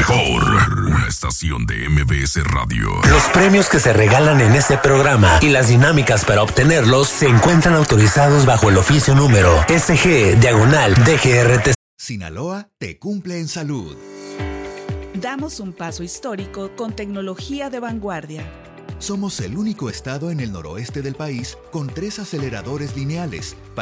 mejor. Una estación de MBS Radio. Los premios que se regalan en este programa y las dinámicas para obtenerlos se encuentran autorizados bajo el oficio número SG/DGRT. Sinaloa te cumple en salud. Damos un paso histórico con tecnología de vanguardia. Somos el único estado en el noroeste del país con 3 aceleradores lineales